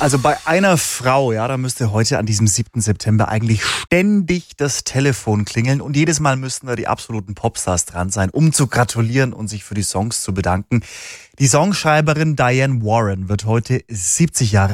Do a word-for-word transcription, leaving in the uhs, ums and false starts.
Also bei einer Frau, ja, da müsste heute an diesem siebten September eigentlich ständig das Telefon klingeln und jedes Mal müssten da die absoluten Popstars dran sein, um zu gratulieren und sich für die Songs zu bedanken. Die Songschreiberin Diane Warren wird heute siebzig Jahre